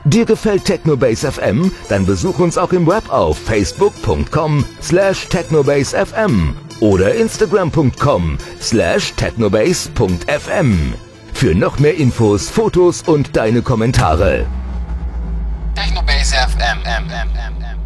Dir gefällt Technobase FM? Dann besuch uns auch im Web auf facebook.com/technobasefm oder instagram.com/technobase.fm. Für noch mehr Infos, Fotos und deine Kommentare.